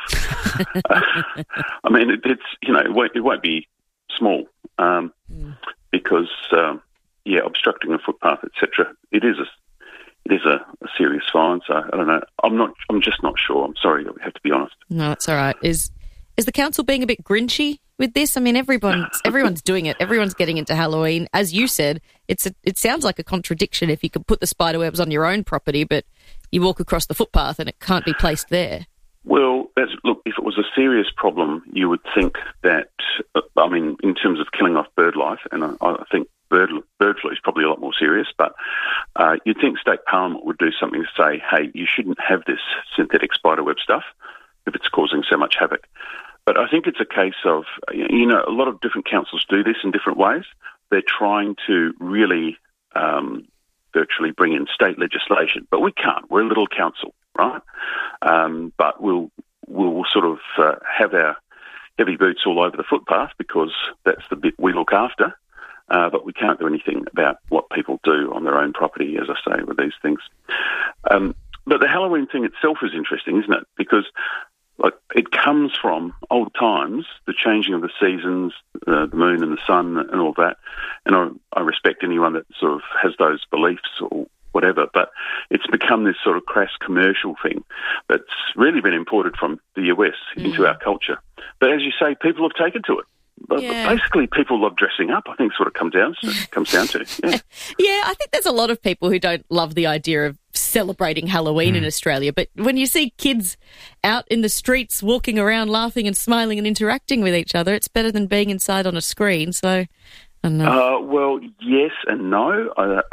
I mean, it won't be small because, obstructing a footpath, etc. It is a serious fine. So I don't know. I'm just not sure. I'm sorry. I have to be honest. No, that's all right. Is the council being a bit grinchy with this? I mean, everyone's doing it. Everyone's getting into Halloween. As you said, it sounds like a contradiction if you could put the spiderwebs on your own property, but you walk across the footpath and it can't be placed there. Well, look, if it was a serious problem, you would think that, in terms of killing off bird life, and I think bird flu is probably a lot more serious, but you'd think State Parliament would do something to say, hey, you shouldn't have this synthetic spiderweb stuff if it's causing so much havoc. But I think it's a case of, a lot of different councils do this in different ways. They're trying to really virtually bring in state legislation, but we can't. We're a little council, right? But we'll sort of have our heavy boots all over the footpath because that's the bit we look after. But we can't do anything about what people do on their own property, as I say, with these things. But the Halloween thing itself is interesting, isn't it? Because it comes from old times, the changing of the seasons, the moon and the sun and all that. And I respect anyone that sort of has those beliefs or whatever, but it's become this sort of crass commercial thing that's really been imported from the US into our culture. But as you say, people have taken to it. But basically, people love dressing up, I think is what it comes down to. Yeah. Yeah, I think there's a lot of people who don't love the idea of celebrating Halloween in Australia. But when you see kids out in the streets walking around laughing and smiling and interacting with each other, it's better than being inside on a screen. So, I don't know. Well, yes and no.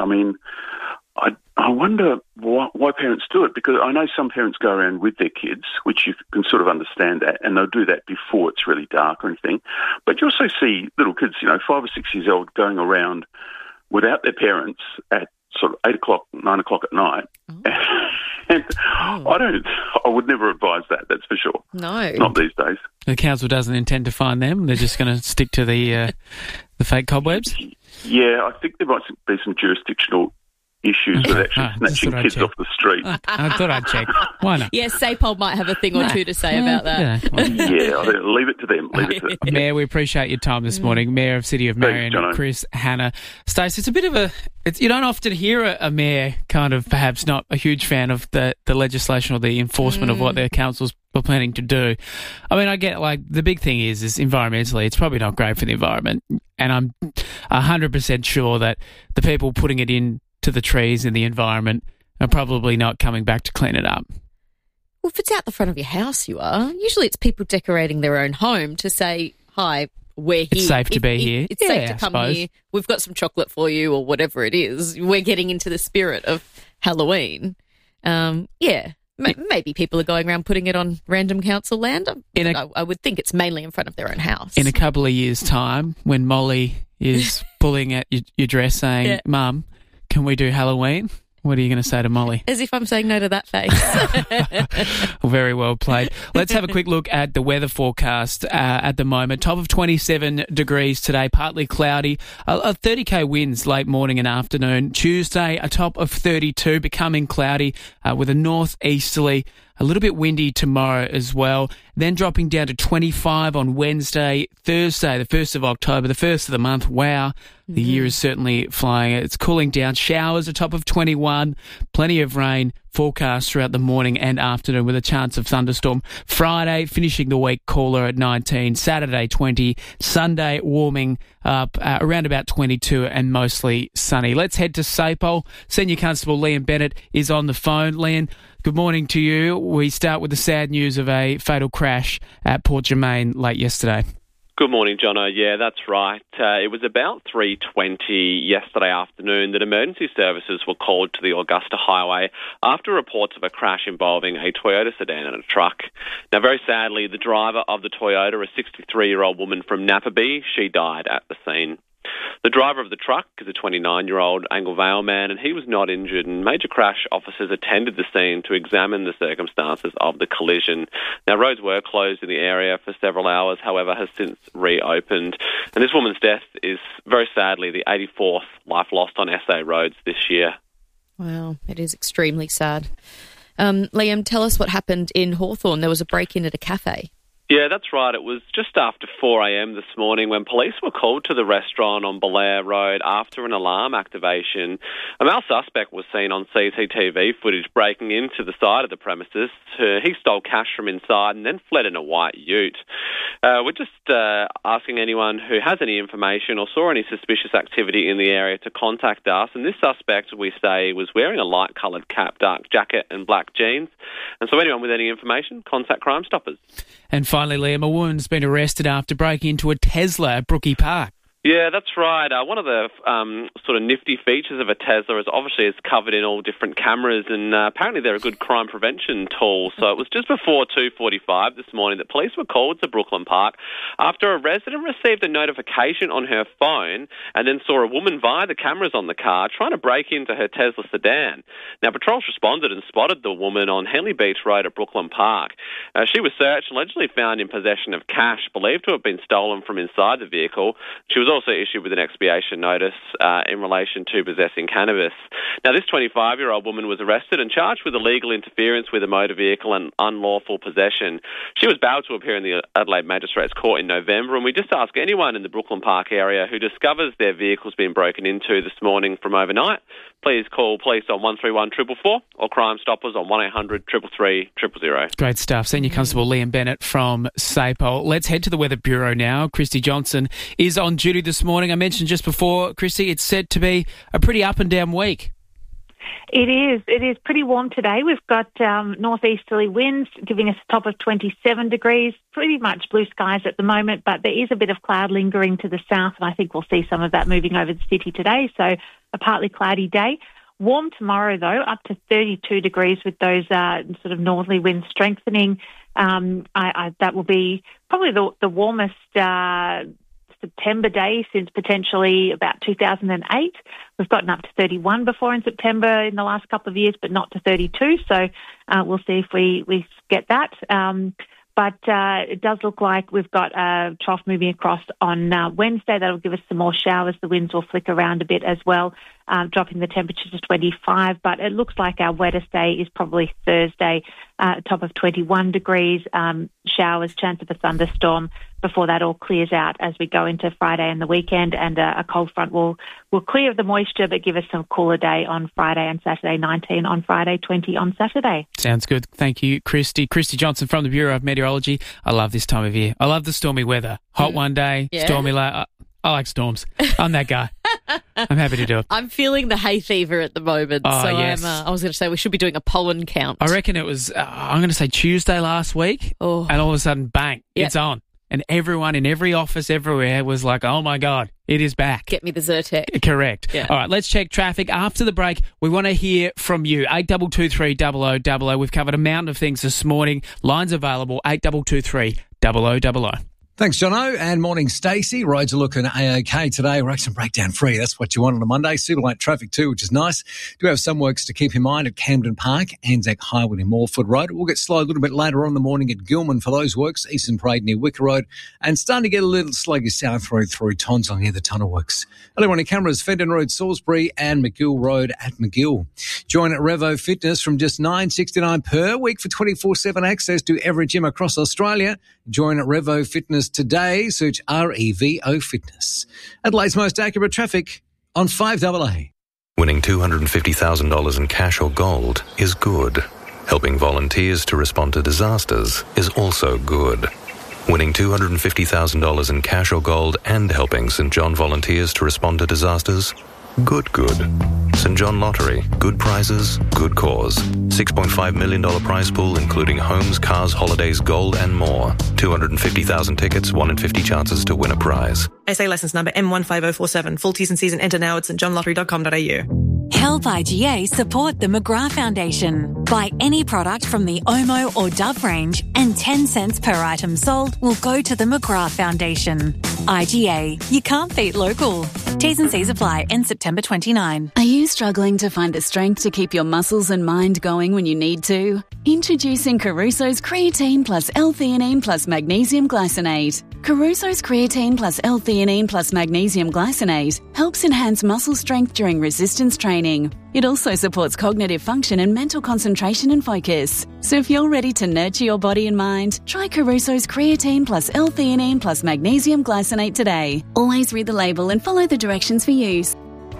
I wonder why parents do it, because I know some parents go around with their kids, which you can sort of understand that, and they'll do that before it's really dark or anything. But you also see little kids, 5 or 6 years old, going around without their parents at sort of 8 o'clock, 9 o'clock at night. And I would never advise that, that's for sure. No. Not these days. The council doesn't intend to fine them. They're just going to stick to the fake cobwebs? Yeah, I think there might be some jurisdictional issues with actually snatching kids off the street. I thought I'd check. Why not? Yes, SAPOL might have a thing or two to say about that. Leave it to them. Mayor, we appreciate your time this morning. Mayor of City of Marion, Chris Hanna. Stace, it's a bit of you don't often hear a mayor kind of perhaps not a huge fan of the legislation or the enforcement of what their councils were planning to do. I mean, I get the big thing is environmentally, it's probably not great for the environment. And I'm 100% sure that the people putting it in to the trees and the environment are probably not coming back to clean it up. Well, if it's out the front of your house, you are. Usually it's people decorating their own home to say, hi, we're here. It's safe to be here. It's safe to come here. We've got some chocolate for you or whatever it is. We're getting into the spirit of Halloween. Maybe people are going around putting it on random council land. I would think it's mainly in front of their own house. In a couple of years' time, when Molly is pulling at your dress saying, Mum, can we do Halloween? What are you going to say to Molly? As if I'm saying no to that face. Very well played. Let's have a quick look at the weather forecast at the moment. Top of 27 degrees today, partly cloudy. 30k winds late morning and afternoon. Tuesday, a top of 32, becoming cloudy with a northeasterly. A little bit windy tomorrow as well. Then dropping down to 25 on Wednesday. Thursday, the 1st of October, the first of the month. Wow, the year is certainly flying. It's cooling down. Showers, a top of 21. Plenty of rain forecast throughout the morning and afternoon with a chance of thunderstorm. Friday, finishing the week cooler at 19. Saturday, 20. Sunday, warming up around about 22 and mostly sunny. Let's head to SAPOL. Senior Constable Liam Bennett is on the phone. Liam, good morning to you. We start with the sad news of a fatal crash at Port Germain late yesterday. Good morning, Jono. Yeah, that's right. It was about 3:20 yesterday afternoon that emergency services were called to the Augusta Highway after reports of a crash involving a Toyota sedan and a truck. Now, very sadly, the driver of the Toyota, a 63-year-old woman from Napperby, she died at the scene. The driver of the truck is a 29-year-old Angle Vale man, and he was not injured, and major crash officers attended the scene to examine the circumstances of the collision. Now, roads were closed in the area for several hours, however, has since reopened. And this woman's death is, very sadly, the 84th life lost on SA roads this year. Wow, it is extremely sad. Liam, tell us what happened in Hawthorn. There was a break-in at a cafe. Yeah, that's right. It was just after 4 a.m. this morning when police were called to the restaurant on Belair Road after an alarm activation. A male suspect was seen on CCTV footage breaking into the side of the premises. He stole cash from inside and then fled in a white ute. We're just asking anyone who has any information or saw any suspicious activity in the area to contact us. And this suspect, we say, was wearing a light-coloured cap, dark jacket and black jeans. And so anyone with any information, contact Crime Stoppers. And finally, Liam, a woman's been arrested after breaking into a Tesla at Brookie Park. Yeah, that's right. One of the sort of nifty features of a Tesla is obviously it's covered in all different cameras, and apparently they're a good crime prevention tool. So it was just before 2:45 this morning that police were called to Brooklyn Park after a resident received a notification on her phone and then saw a woman via the cameras on the car trying to break into her Tesla sedan. Now, patrols responded and spotted the woman on Henley Beach Road at Brooklyn Park. She was searched and allegedly found in possession of cash believed to have been stolen from inside the vehicle. She was also issued with an expiation notice in relation to possessing cannabis. Now, this 25-year-old woman was arrested and charged with illegal interference with a motor vehicle and unlawful possession. She was bailed to appear in the Adelaide Magistrates Court in November, and we just ask anyone in the Brooklyn Park area who discovers their vehicle's been broken into this morning from overnight, please call police on 131 444 or Crime Stoppers on 1800 333 000. Great stuff. Senior Constable Liam Bennett from SAPOL. Let's head to the Weather Bureau now. Christy Johnson is on duty this morning. I mentioned just before, Christy, it's set to be a pretty up and down week. It is. It is pretty warm today. We've got northeasterly winds giving us a top of 27 degrees, pretty much blue skies at the moment, but there is a bit of cloud lingering to the south, and I think we'll see some of that moving over the city today, so a partly cloudy day. Warm tomorrow, though, up to 32 degrees with those sort of northerly winds strengthening. That will be probably the warmest September day since potentially about 2008. We've gotten up to 31 before in September in the last couple of years, but not to 32. So we'll see if we get that. But it does look like we've got a trough moving across on Wednesday. That'll give us some more showers. The winds will flick around a bit as well, dropping the temperature to 25. But it looks like our wettest day is probably Thursday, top of 21 degrees, showers, chance of a thunderstorm before that all clears out as we go into Friday and the weekend. And a cold front will clear the moisture but give us some cooler day on Friday and Saturday, 19 on Friday, 20 on Saturday. Sounds good. Thank you, Christy. Christy Johnson from the Bureau of Meteorology. I love this time of year. I love the stormy weather. Hot one day, stormy later. I like storms. I'm that guy. I'm happy to do it. I'm feeling the hay fever at the moment. Oh, so yes. I was going to say we should be doing a pollen count. I reckon it was, I'm going to say Tuesday last week. Oh. And all of a sudden, bang, Yep. it's on. And everyone in every office everywhere was like, oh, my God, it is back. Get me the Zyrtec. Correct. Yeah. All right, let's check traffic. After the break, we want to hear from you. 8223 0000. We've covered a mountain of things this morning. Lines available, 8223 0000. Thanks, Jono, and morning, Stacey. Roads are looking A-OK today. We're actually breakdown free. That's what you want on a Monday. Super light traffic too, which is nice. Do have some works to keep in mind at Camden Park, Anzac Highway and Morford Road. We'll get slow a little bit later on in the morning at Gilman for those works, Eastern Parade near Wicker Road, and starting to get a little sluggish south road through Tonsong near the tunnel works. Early morning cameras, Fenton Road, Salisbury, and McGill Road at McGill. Join at Revo Fitness from just $9.69 per week for 24/7 access to every gym across Australia. Join at Revo Fitness today. Search REVO Fitness. Adelaide's most accurate traffic on 5AA. Winning $250,000 in cash or gold is good. Helping volunteers to respond to disasters is also good. Winning $250,000 in cash or gold and helping St John volunteers to respond to disasters? Good. St John Lottery. Good prizes, good cause. $6.5 million prize pool including homes, cars, holidays, gold and more. 250,000 tickets, 1 in 50 chances to win a prize. SA licence number M15047. Full T's and C's and enter now at stjohnlottery.com.au. Help IGA support the McGrath Foundation. Buy any product from the Omo or Dove range and 10 cents per item sold will go to the McGrath Foundation. IGA, you can't beat local. T's and C's apply in September 29. Are you struggling to find the strength to keep your muscles and mind going when you need to? Introducing Caruso's Creatine plus L-theanine plus Magnesium Glycinate. Caruso's Creatine plus L-theanine plus Magnesium Glycinate helps enhance muscle strength during resistance training. It also supports cognitive function and mental concentration and focus. So if you're ready to nurture your body and mind, try Caruso's Creatine plus L-theanine plus Magnesium Glycinate today. Always read the label and follow the directions for use.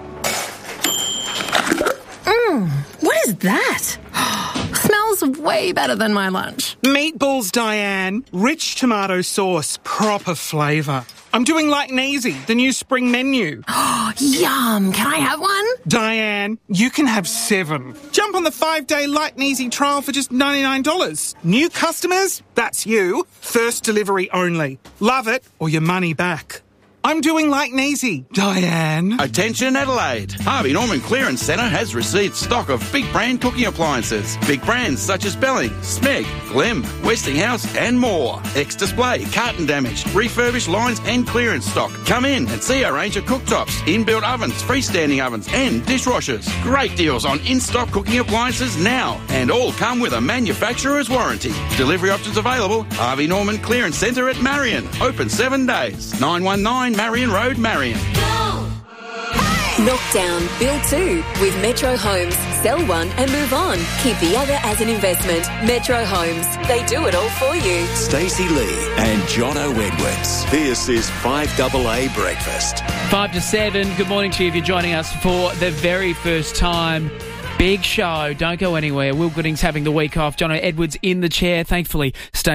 What is that? Smells way better than my lunch. Meatballs, Diane. Rich tomato sauce, proper flavour. I'm doing like Neasy, the new spring menu. Yum! Can I have one? Diane, you can have 7. Jump on the 5-day Light and Easy trial for just $99. New customers? That's you. First delivery only. Love it or your money back. I'm doing like Neasy, Diane. Attention Adelaide. Harvey Norman Clearance Centre has received stock of big brand cooking appliances. Big brands such as Belling, Smeg, Glem, Westinghouse and more. Ex-display, carton damaged, refurbished lines and clearance stock. Come in and see our range of cooktops, inbuilt ovens, freestanding ovens and dishwashers. Great deals on in-stock cooking appliances now, and all come with a manufacturer's warranty. Delivery options available. Harvey Norman Clearance Centre at Marion. Open 7 days. 919 Marion Road, Marion. Knock down, build two with Metro Homes. Sell one and move on. Keep the other as an investment. Metro Homes. They do it all for you. Stacey Lee and Jono Edwards. This is 5AA Breakfast. 5 to 7. Good morning to you if you're joining us for the very first time. Big show. Don't go anywhere. Will Gooding's having the week off. Jono Edwards in the chair, thankfully. Stay